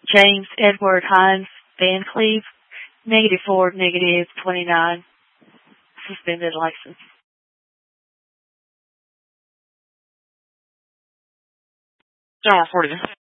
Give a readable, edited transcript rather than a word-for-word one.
James Edward Hines Van Cleve, -4, -29, suspended license. Start recording.